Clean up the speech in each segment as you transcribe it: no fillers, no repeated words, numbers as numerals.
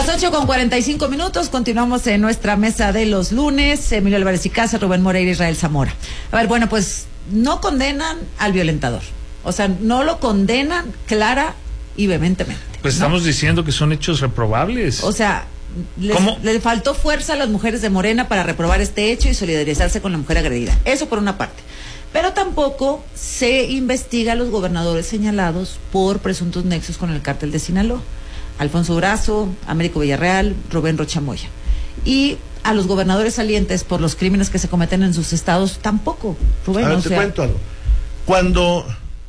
Las 8:45, continuamos en nuestra mesa de los lunes. Emilio Álvarez y Casa, Rubén Moreira, Israel Zamora. A ver, bueno, pues no condenan al violentador. O sea, no lo condenan clara y vehementemente. Pues estamos diciendo que son hechos reprobables. O sea, le faltó fuerza a las mujeres de Morena para reprobar este hecho y solidarizarse con la mujer agredida. Eso por una parte. Pero tampoco se investiga a los gobernadores señalados por presuntos nexos con el cártel de Sinaloa. Alfonso Durazo, Américo Villarreal, Rubén Rocha Moya. Y a los gobernadores salientes por los crímenes que se cometen en sus estados tampoco. Rubén, a ver, te cuento algo. Cuando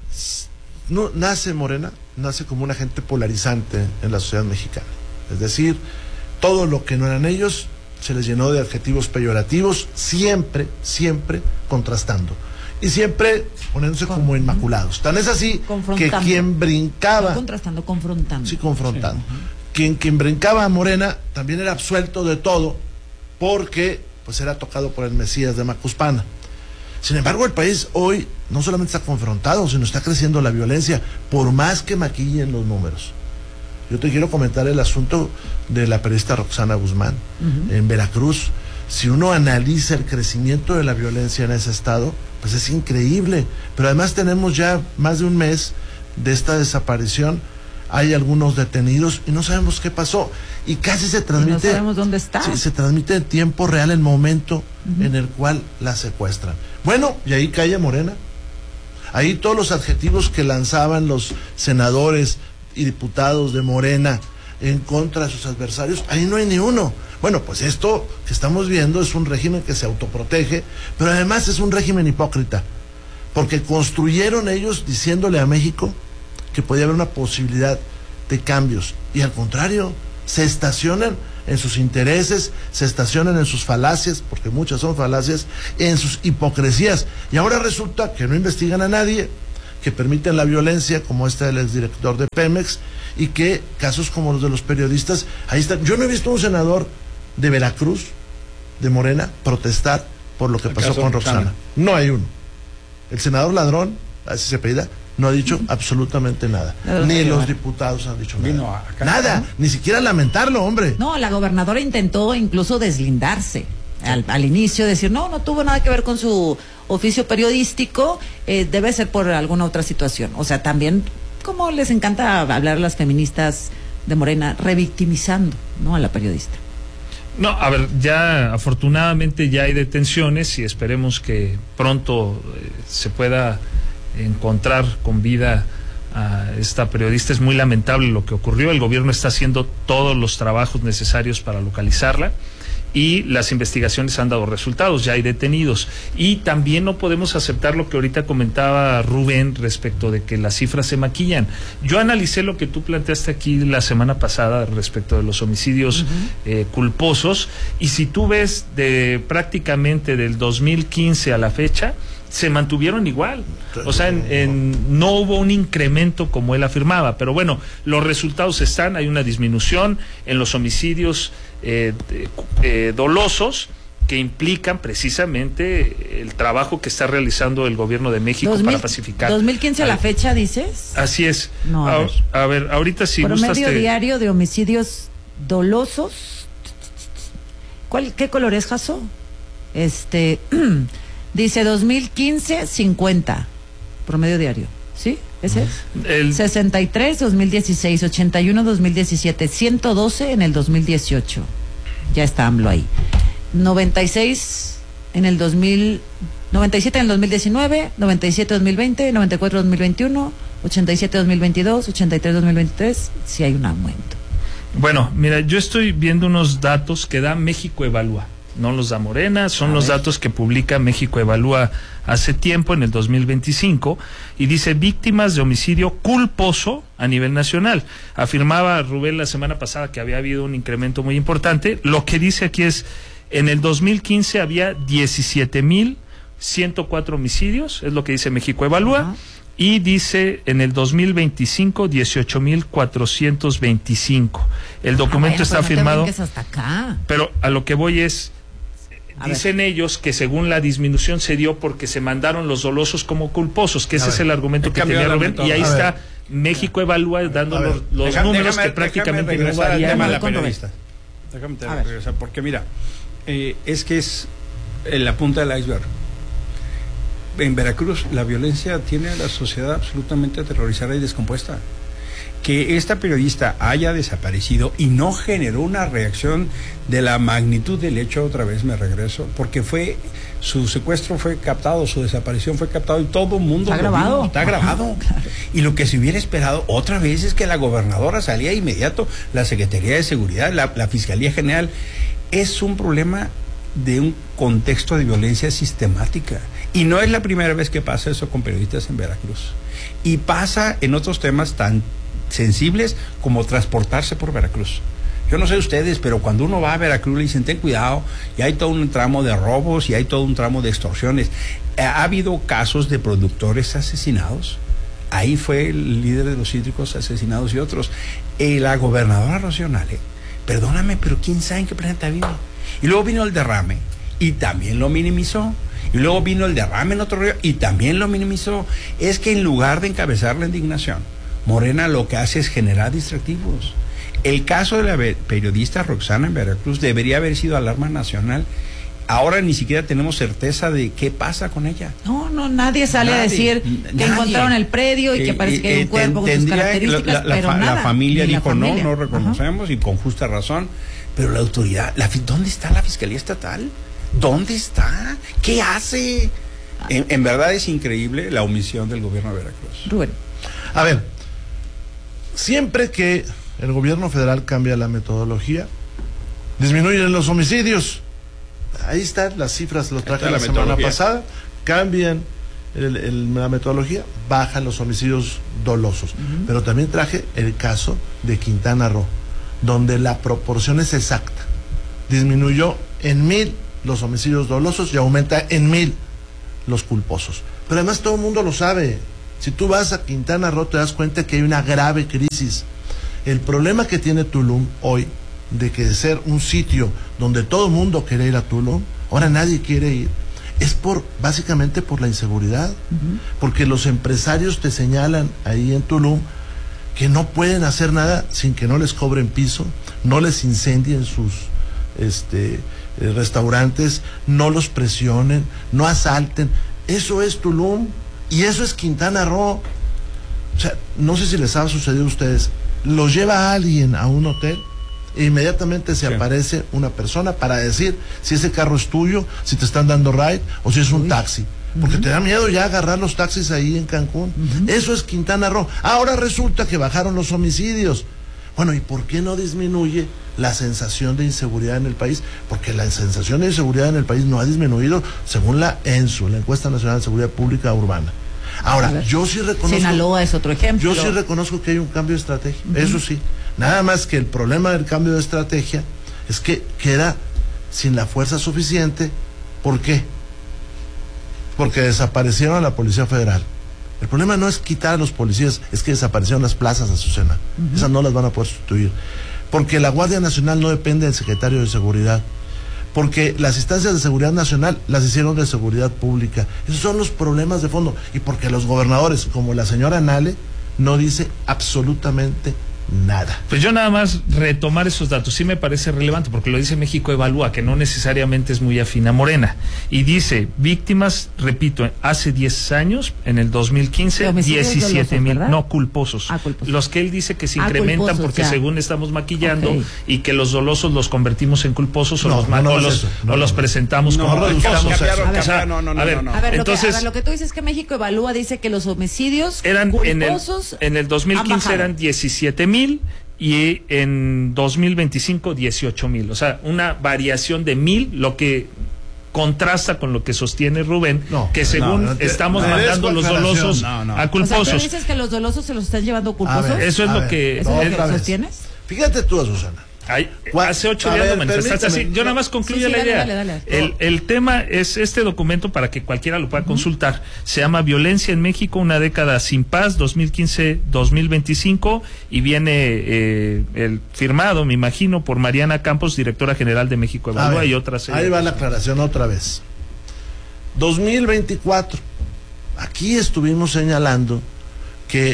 nace Morena, nace como un agente polarizante en la sociedad mexicana. Es decir, todo lo que no eran ellos se les llenó de adjetivos peyorativos, siempre contrastando. Y siempre poniéndose como inmaculados. Tan es así que quien brincaba... Contrastando, confrontando. Sí, confrontando. Sí. Quien brincaba a Morena también era absuelto de todo porque pues era tocado por el Mesías de Macuspana. Sin embargo, el país hoy no solamente está confrontado, sino está creciendo la violencia, por más que maquillen los números. Yo te quiero comentar el asunto de la periodista Roxana Guzmán en Veracruz. Si uno analiza el crecimiento de la violencia en ese estado, pues es increíble. Pero además tenemos ya más de un mes de esta desaparición. Hay algunos detenidos y no sabemos qué pasó. Y casi se transmite... No sabemos dónde está. Sí, se transmite en tiempo real el momento en el cual la secuestran. Bueno, y ahí cae Morena. Ahí todos los adjetivos que lanzaban los senadores y diputados de Morena en contra de sus adversarios, ahí no hay ni uno. Bueno, pues esto que estamos viendo es un régimen que se autoprotege, pero además es un régimen hipócrita, porque construyeron ellos diciéndole a México que podía haber una posibilidad de cambios, y al contrario, se estacionan en sus intereses, se estacionan en sus falacias, porque muchas son falacias, en sus hipocresías, y ahora resulta que no investigan a nadie, que permiten la violencia, como este del exdirector de Pemex, y que casos como los de los periodistas, ahí están. Yo no he visto un senador de Veracruz, de Morena, protestar por lo que pasó con Roxana. No hay uno. El senador Ladrón, así se apellida, no ha dicho absolutamente nada. Ni los diputados han dicho nada. Nada, ni siquiera lamentarlo, hombre. No, la gobernadora intentó incluso deslindarse al inicio, decir, no tuvo nada que ver con su oficio periodístico, debe ser por alguna otra situación. O sea, también, como les encanta hablar a las feministas de Morena, revictimizando, ¿no?, a la periodista. No, a ver, ya afortunadamente ya hay detenciones y esperemos que pronto se pueda encontrar con vida a esta periodista. Es muy lamentable lo que ocurrió. El gobierno está haciendo todos los trabajos necesarios para localizarla y las investigaciones han dado resultados, ya hay detenidos. Y también no podemos aceptar lo que ahorita comentaba Rubén respecto de que las cifras se maquillan. Yo analicé lo que tú planteaste aquí la semana pasada respecto de los homicidios culposos, y si tú ves de prácticamente del 2015 a la fecha, se mantuvieron igual. O sea, no hubo un incremento como él afirmaba, pero bueno, los resultados están, hay una disminución en los homicidios dolosos, que implican precisamente el trabajo que está realizando el gobierno de México para pacificar. 2015 a la fecha, ¿dices? Así es. No, a ver, ahorita si gustas... Promedio diario de homicidios dolosos. ¿Qué color es, Jaso? Dice 2015, 50. Promedio diario. ¿Sí? ¿Ese es? 63, 2016, 81, 2017, 112 en el 2018. Ya está AMLO ahí. 96 en el 97 en el 2019, 97 2020, 94 2021, 87 2022, 83 2023. Sí hay un aumento. Bueno, mira, yo estoy viendo unos datos que da México Evalúa. No los da Morena, son los datos que publica México Evalúa hace tiempo, en el 2025, y dice víctimas de homicidio culposo a nivel nacional. Afirmaba Rubén la semana pasada que había habido un incremento muy importante. Lo que dice aquí es, en el 2015 había 17,104 homicidios, es lo que dice México Evalúa, y dice en el 2025 18,425. El documento está firmado. Hasta acá. Pero a lo que voy es, dicen ellos que según la disminución se dio porque se mandaron los dolosos como culposos, que ese es el argumento que tenía Rubén, y ahí está México Evalúa dando los números que prácticamente no varían. Déjame regresar, porque mira, es que es la punta del iceberg. En Veracruz la violencia tiene a la sociedad absolutamente aterrorizada y descompuesta. Que esta periodista haya desaparecido y no generó una reacción de la magnitud del hecho, otra vez me regreso, porque su secuestro fue captado, su desaparición fue captado y todo el mundo está grabado. Está grabado. Claro. Y lo que se hubiera esperado otra vez es que la gobernadora salía inmediato, la Secretaría de Seguridad, la Fiscalía General. Es un problema de un contexto de violencia sistemática. Y no es la primera vez que pasa eso con periodistas en Veracruz. Y pasa en otros temas tan sensibles como transportarse por Veracruz. Yo no sé ustedes, pero cuando uno va a Veracruz le dicen, ten cuidado, y hay todo un tramo de robos y hay todo un tramo de extorsiones. Ha habido casos de productores asesinados. Ahí fue el líder de los cítricos asesinados y otros. La gobernadora Rocío Nale, perdóname, pero quién sabe en qué planeta vino. Y luego vino el derrame y también lo minimizó. Y luego vino el derrame en otro río y también lo minimizó. Es que en lugar de encabezar la indignación, Morena lo que hace es generar distractivos. El caso de la periodista Roxana en Veracruz debería haber sido alarma nacional. Ahora ni siquiera tenemos certeza de qué pasa con ella. No, nadie sale a decir que encontraron el predio y que parece que hay un cuerpo con sus características, pero nada. La familia dijo, no reconocemos. Ajá. Y con justa razón. Pero la autoridad, ¿dónde está la Fiscalía Estatal? ¿Dónde está? ¿Qué hace? En verdad es increíble la omisión del gobierno de Veracruz. Rubén. A ver, siempre que el gobierno federal cambia la metodología, disminuyen los homicidios. Ahí están las cifras, lo traje la semana pasada. Cambian la metodología, bajan los homicidios dolosos. Pero también traje el caso de Quintana Roo, donde la proporción es exacta. Disminuyó en 1,000 los homicidios dolosos y aumenta en 1,000 los culposos. Pero además todo el mundo lo sabe. Si tú vas a Quintana Roo te das cuenta que hay una grave crisis. El problema que tiene Tulum hoy, de que de ser un sitio donde todo el mundo quiere ir a Tulum, ahora nadie quiere ir, es básicamente por la inseguridad. Porque los empresarios te señalan ahí en Tulum que no pueden hacer nada sin que no les cobren piso, no les incendien sus restaurantes, no los presionen, no asalten. Eso es Tulum y eso es Quintana Roo. O sea, no sé si les ha sucedido a ustedes, los lleva alguien a un hotel e inmediatamente se aparece una persona para decir si ese carro es tuyo, si te están dando ride o si es un taxi. Porque te da miedo ya agarrar los taxis ahí en Cancún. Eso es Quintana Roo. Ahora resulta que bajaron los homicidios. Bueno, ¿y por qué no disminuye la sensación de inseguridad en el país? Porque la sensación de inseguridad en el país no ha disminuido según la ENSU, la Encuesta Nacional de Seguridad Pública Urbana. Ahora, yo sí reconozco... Sinaloa es otro ejemplo. Yo sí reconozco que hay un cambio de estrategia, eso sí. Nada más que el problema del cambio de estrategia es que queda sin la fuerza suficiente. ¿Por qué? Porque desaparecieron a la Policía Federal. El problema no es quitar a los policías, es que desaparecieron las plazas, Azucena. Esas no las van a poder sustituir. Porque la Guardia Nacional no depende del Secretario de Seguridad. Porque las instancias de seguridad nacional las hicieron de seguridad pública. Esos son los problemas de fondo. Y porque los gobernadores, como la señora Nale, no dice absolutamente nada. Pues yo nada más retomar esos datos, sí me parece relevante, porque lo dice México Evalúa, que no necesariamente es muy afín a Morena. Y dice, víctimas, repito, hace 10 años, en el 2015, 17,000, no, culposos. Culposos. Los que él dice que se incrementan culposos, porque según estamos maquillando, y que los dolosos los convertimos en culposos o los presentamos como culposos. A ver, entonces, lo que tú dices es que México Evalúa dice que los homicidios eran culposos en el 2015 eran 17,000 y en 2025 18,000, o sea, una variación de 1,000, lo que contrasta con lo que sostiene Rubén, que según estamos mandando los dolosos a culposos. O sea, ¿tú dices que los dolosos se los están llevando culposos? Eso es lo que sostienes. Fíjate tú, Susana. Hace 8 días lo manifestaste así. Yo nada más concluyo la idea. Dale. El tema es este documento para que cualquiera lo pueda consultar. Se llama Violencia en México, una década sin paz, 2015-2025, y viene el firmado, me imagino, por Mariana Campos, directora general de México Evalúa, y otras. Ahí va la aclaración otra vez. 2024. Aquí estuvimos señalando que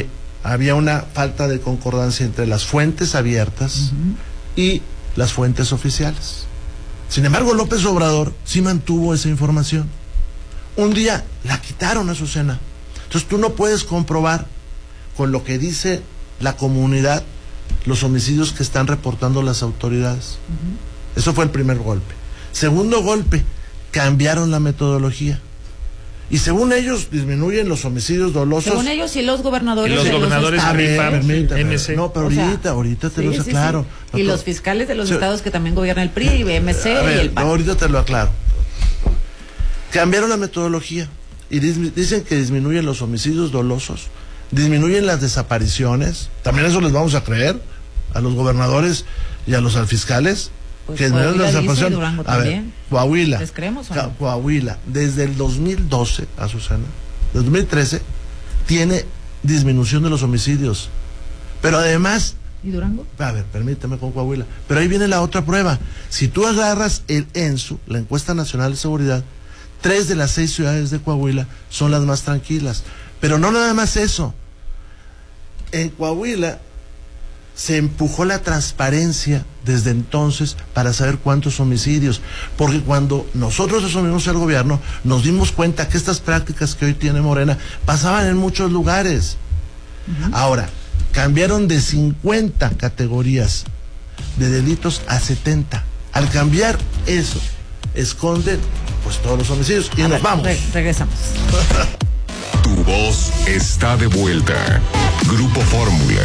había una falta de concordancia entre las fuentes abiertas y las fuentes oficiales. Sin embargo, López Obrador sí mantuvo esa información. Un día la quitaron, Azucena. Entonces tú no puedes comprobar con lo que dice la comunidad los homicidios que están reportando las autoridades. Eso fue el primer golpe. Segundo golpe, cambiaron la metodología. Y según ellos disminuyen los homicidios dolosos. Según ellos y los gobernadores. Y los gobernadores MC. No, pero ahorita te lo aclaro. Sí. Y los fiscales de los estados que también gobierna el PRI, MC y el PAN. Ahorita te lo aclaro. Cambiaron la metodología y dicen que disminuyen los homicidios dolosos, disminuyen las desapariciones. También eso les vamos a creer a los gobernadores y a los fiscales. Pues que disminuyen las desapariciones. A ver, Coahuila. ¿Les creemos o no? Coahuila, desde el 2012, Azucena, desde 2013, tiene disminución de los homicidios. Pero además... ¿Y Durango? A ver, permíteme con Coahuila. Pero ahí viene la otra prueba. Si tú agarras el ENSU, la Encuesta Nacional de Seguridad, 3 de las 6 ciudades de Coahuila son las más tranquilas. Pero no nada más eso. En Coahuila se empujó la transparencia desde entonces para saber cuántos homicidios, porque cuando nosotros asumimos el gobierno nos dimos cuenta que estas prácticas que hoy tiene Morena pasaban en muchos lugares. Ahora, cambiaron de 50 categorías de delitos a 70. Al cambiar eso, esconden pues todos los homicidios y nos vamos. Regresamos. Tu voz está de vuelta. Grupo Fórmula.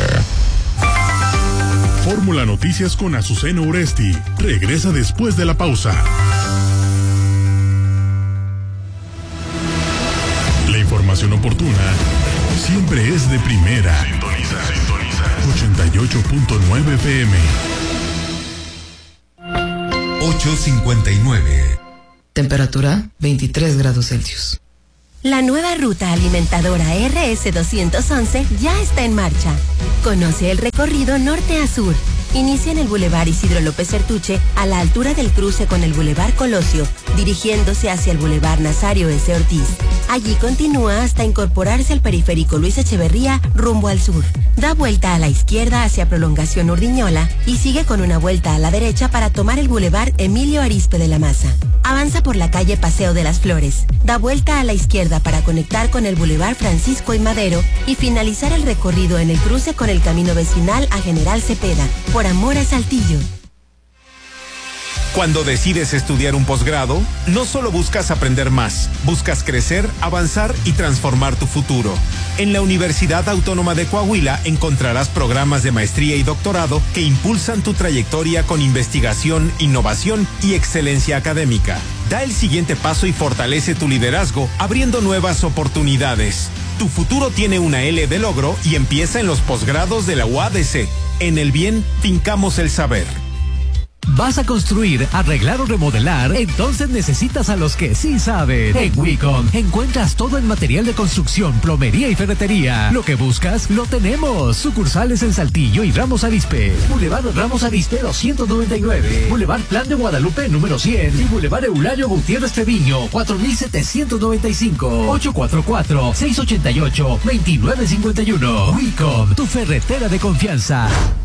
Fórmula Noticias con Azucena Uresti. Regresa después de la pausa. La información oportuna siempre es de primera. Sintoniza 88.9 FM. 8:59. Temperatura 23 grados Celsius. La nueva ruta alimentadora RS211 ya está en marcha. Conoce el recorrido norte a sur. Inicia en el Boulevard Isidro López Certuche, a la altura del cruce con el Boulevard Colosio, dirigiéndose hacia el Boulevard Nazario S. Ortiz. Allí continúa hasta incorporarse al periférico Luis Echeverría, rumbo al sur. Da vuelta a la izquierda hacia Prolongación Urdiñola y sigue con una vuelta a la derecha para tomar el Boulevard Emilio Arizpe de la Maza. Avanza por la calle Paseo de las Flores. Da vuelta a la izquierda para conectar con el Boulevard Francisco y Madero y finalizar el recorrido en el cruce con el camino vecinal a General Cepeda, por amor a Saltillo. Cuando decides estudiar un posgrado, no solo buscas aprender más, buscas crecer, avanzar y transformar tu futuro. En la Universidad Autónoma de Coahuila encontrarás programas de maestría y doctorado que impulsan tu trayectoria con investigación, innovación y excelencia académica. Da el siguiente paso y fortalece tu liderazgo, abriendo nuevas oportunidades. Tu futuro tiene una L de logro y empieza en los posgrados de la UADC. En el bien, fincamos el saber. ¿Vas a construir, arreglar o remodelar? Entonces necesitas a los que sí saben. En Wicom encuentras todo en material de construcción, plomería y ferretería. Lo que buscas, lo tenemos. Sucursales en Saltillo y Ramos Arizpe. Boulevard Ramos Arizpe 299. Boulevard Plan de Guadalupe número 100. Y Boulevard Eulario Gutiérrez Treviño 4795. 844-688-2951. Wicom, tu ferretera de confianza.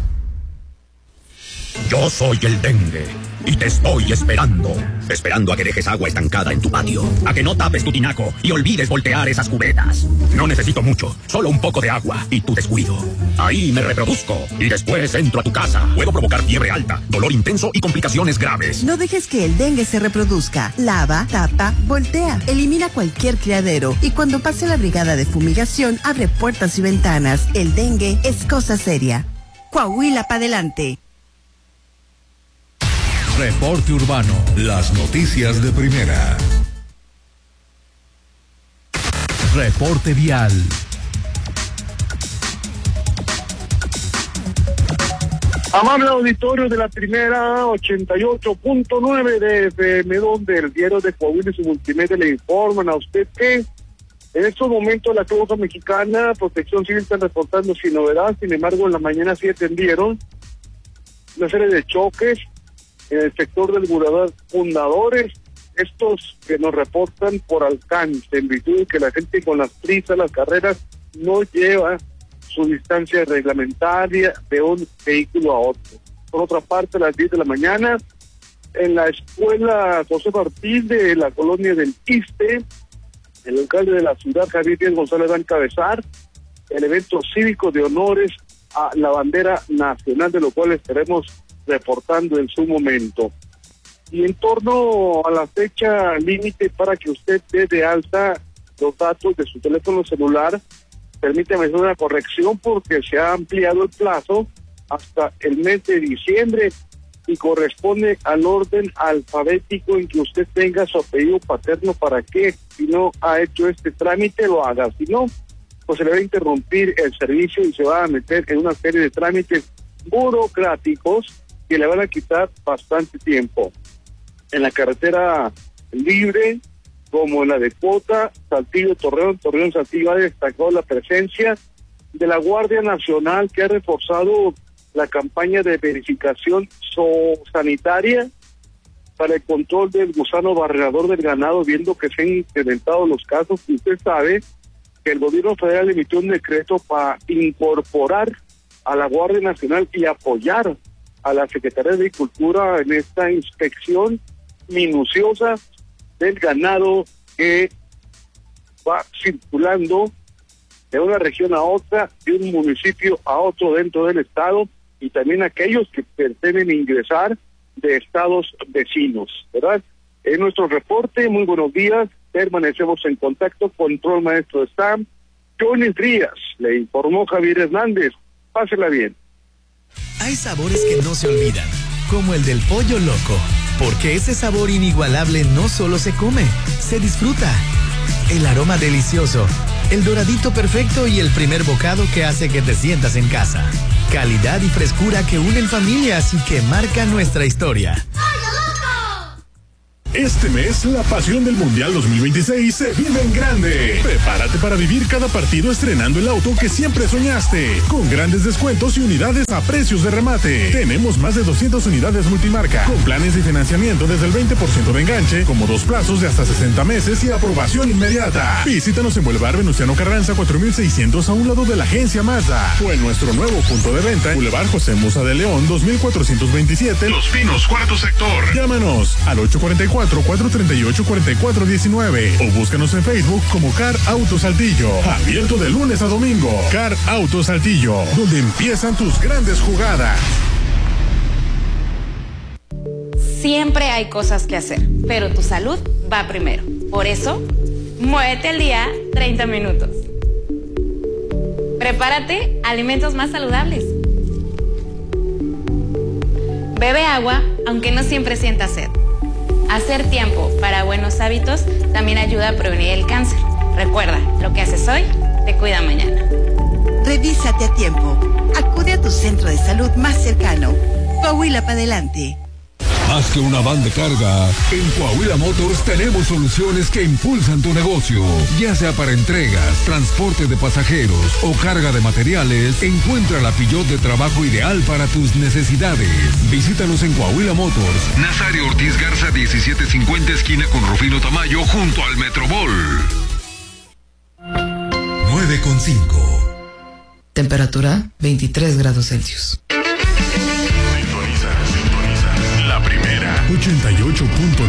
Yo soy el dengue y te estoy esperando a que dejes agua estancada en tu patio, a que no tapes tu tinaco y olvides voltear esas cubetas. No necesito mucho, solo un poco de agua y tu descuido. Ahí me reproduzco y después entro a tu casa. Puedo provocar fiebre alta, dolor intenso y complicaciones graves. No dejes que el dengue se reproduzca. Lava, tapa, voltea. Elimina cualquier criadero y cuando pase la brigada de fumigación, abre puertas y ventanas. El dengue es cosa seria. Coahuila pa' adelante. Reporte Urbano. Las noticias de primera. Reporte Vial. Amable auditorio de la primera 88.9 de FM, donde el diario de Coahuila y su multimedia le informan a usted que en estos momentos la Cruz Roja Mexicana, Protección Civil están reportando sin novedad. Sin embargo, en la mañana sí atendieron una serie de choques en el sector del Boulevard Fundadores, estos que nos reportan por alcance, en virtud de que la gente con las prisas, las carreras, no lleva su distancia reglamentaria de un vehículo a otro. Por otra parte, a las 10 de la mañana, en la escuela José Martín de la colonia del Iste, el alcalde de la ciudad, Javier Díaz González, va a encabezar el evento cívico de honores a la bandera nacional, de lo cual estaremos reportando en su momento. Y en torno a la fecha límite para que usted dé de alta los datos de su teléfono celular, permítame hacer una corrección porque se ha ampliado el plazo hasta el mes de diciembre y corresponde al orden alfabético en que usted tenga su apellido paterno para que, si no ha hecho este trámite, lo haga. Si no, pues se le va a interrumpir el servicio y se va a meter en una serie de trámites burocráticos que le van a quitar bastante tiempo. En la carretera libre, como en la de Cuota, Saltillo-Torreón, Torreón-Saltillo, ha destacado la presencia de la Guardia Nacional, que ha reforzado la campaña de verificación sanitaria para el control del gusano barredor del ganado, viendo que se han incrementado los casos. Y usted sabe que el gobierno federal emitió un decreto para incorporar a la Guardia Nacional y apoyar a la Secretaría de Agricultura en esta inspección minuciosa del ganado que va circulando de una región a otra, de un municipio a otro dentro del estado, y también aquellos que pretenden ingresar de estados vecinos, ¿verdad? En nuestro reporte, muy buenos días, permanecemos en contacto. Control maestro está Johnny Frías, le informó Javier Hernández. Pásela bien. Hay sabores que no se olvidan, como el del pollo loco, porque ese sabor inigualable no solo se come, se disfruta. El aroma delicioso, el doradito perfecto y el primer bocado que hace que te sientas en casa. Calidad y frescura que unen familias y que marcan nuestra historia. Este mes, la pasión del Mundial 2026 se vive en grande. Prepárate para vivir cada partido estrenando el auto que siempre soñaste. Con grandes descuentos y unidades a precios de remate. Tenemos más de 200 unidades multimarca, con planes de financiamiento desde el 20% de enganche, como 2 plazos de hasta 60 meses y aprobación inmediata. Visítanos en Boulevard Venustiano Carranza 4600 a un lado de la agencia Mazda. O en nuestro nuevo punto de venta, Boulevard José Musa de León 2427, Los Pinos, cuarto sector. Llámanos al 844-438-4419 o búscanos en Facebook como Car Auto Saltillo. Abierto de lunes a domingo. Car Auto Saltillo, donde empiezan tus grandes jugadas. Siempre hay cosas que hacer, pero tu salud va primero. Por eso, muévete al día 30 minutos. Prepárate alimentos más saludables. Bebe agua, aunque no siempre sientas sed. Hacer tiempo para buenos hábitos también ayuda a prevenir el cáncer. Recuerda, lo que haces hoy te cuida mañana. Revísate a tiempo. Acude a tu centro de salud más cercano. Coahuila para adelante. Más que una van de carga, en Coahuila Motors tenemos soluciones que impulsan tu negocio. Ya sea para entregas, transporte de pasajeros o carga de materiales, encuentra la Peugeot de trabajo ideal para tus necesidades. Visítanos en Coahuila Motors, Nazario Ortiz Garza 1750, esquina con Rufino Tamayo, junto al Metrobol. 9.5. Temperatura 23 grados Celsius. Sintoniza la primera 88.9.